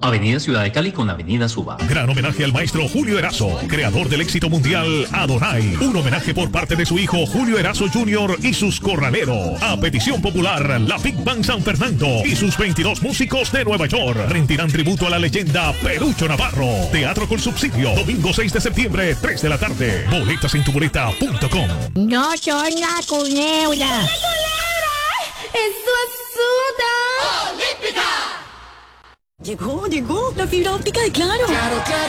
Avenida Ciudad de Cali con Avenida Suba. Gran homenaje al maestro Julio Erazo, creador del éxito mundial Adonai. Un homenaje por parte de su hijo Julio Erazo Jr. y sus corraleros. A petición popular, la Big Band San Fernando y sus 22 músicos de Nueva York rendirán tributo a la leyenda Perucho Navarro. Teatro con subsidio, domingo 6 de septiembre, 3 de la tarde. Boletas en tuboleta.com. No soy una culebra. ¡Eso asusta! Llegó la fibra óptica de Claro. Claro.